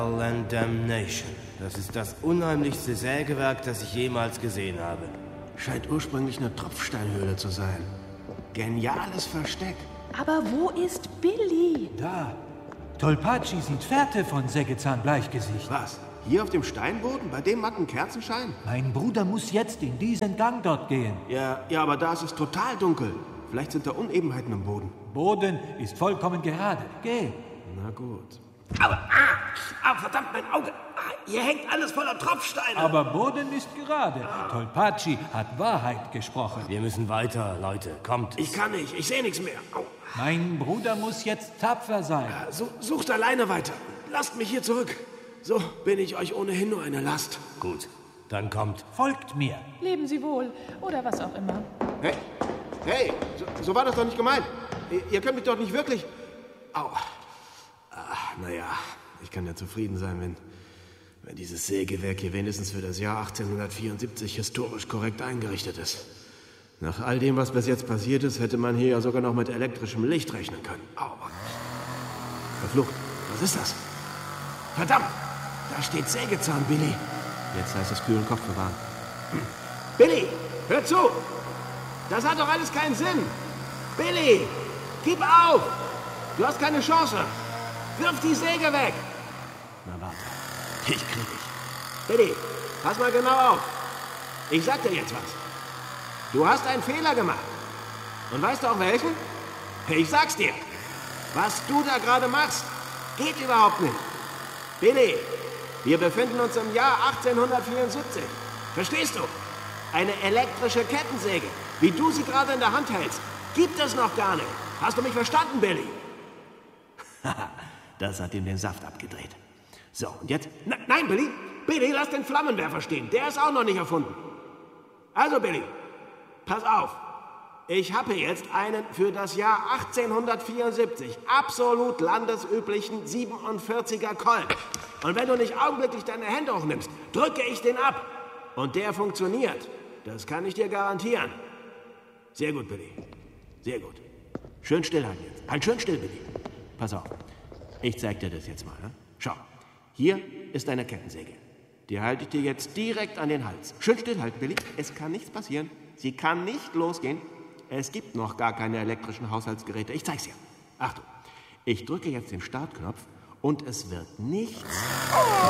and Damnation. Das ist das unheimlichste Sägewerk, das ich jemals gesehen habe. Scheint ursprünglich eine Tropfsteinhöhle zu sein. Geniales Versteck. Aber wo ist Billy? Da. Tolpaci sieht Fährte von Sägezahn-Bleichgesicht. Was? Hier auf dem Steinboden? Bei dem matten Kerzenschein? Mein Bruder muss jetzt in diesen Gang dort gehen. Ja, aber da ist es total dunkel. Vielleicht sind da Unebenheiten im Boden. Boden ist vollkommen gerade. Geh. Na gut. Verdammt, mein Auge. Hier hängt alles voller Tropfsteine. Aber Boden ist gerade. Tolpaci hat Wahrheit gesprochen. Wir müssen weiter, Leute. Kommt. Ich kann nicht. Ich sehe nichts mehr. Au. Mein Bruder muss jetzt tapfer sein. Sucht alleine weiter. Lasst mich hier zurück. So bin ich euch ohnehin nur eine Last. Gut, dann kommt. Folgt mir. Leben Sie wohl. Oder was auch immer. Hey, so war das doch nicht gemeint. Ihr könnt mich doch nicht wirklich... Au. Naja, ich kann ja zufrieden sein, wenn dieses Sägewerk hier wenigstens für das Jahr 1874 historisch korrekt eingerichtet ist. Nach all dem, was bis jetzt passiert ist, hätte man hier ja sogar noch mit elektrischem Licht rechnen können. Au. Verflucht, was ist das? Verdammt, da steht Sägezahn, Billy. Jetzt heißt es kühlen Kopf bewahren. Billy, hör zu! Das hat doch alles keinen Sinn! Billy, gib auf! Du hast keine Chance! Wirf die Säge weg! Na warte, ich krieg dich. Billy, pass mal genau auf. Ich sag dir jetzt was. Du hast einen Fehler gemacht. Und weißt du auch welchen? Ich sag's dir. Was du da gerade machst, geht überhaupt nicht. Billy, wir befinden uns im Jahr 1874. Verstehst du? Eine elektrische Kettensäge, wie du sie gerade in der Hand hältst, gibt es noch gar nicht. Hast du mich verstanden, Billy? Das hat ihm den Saft abgedreht. So, und jetzt... Nein, Billy! Billy, lass den Flammenwerfer stehen. Der ist auch noch nicht erfunden. Also, Billy, pass auf. Ich habe hier jetzt einen für das Jahr 1874 absolut landesüblichen 47er Colt. Und wenn du nicht augenblicklich deine Hände hochnimmst, drücke ich den ab. Und der funktioniert. Das kann ich dir garantieren. Sehr gut, Billy. Sehr gut. Schön stillhalten jetzt. Halt schön still, Billy. Pass auf. Ich zeig dir das jetzt mal. Ne? Schau. Hier ist eine Kettensäge. Die halte ich dir jetzt direkt an den Hals. Schön stillhalten, Billy. Es kann nichts passieren. Sie kann nicht losgehen. Es gibt noch gar keine elektrischen Haushaltsgeräte. Ich zeig's dir. Achtung. Ich drücke jetzt den Startknopf und es wird nichts.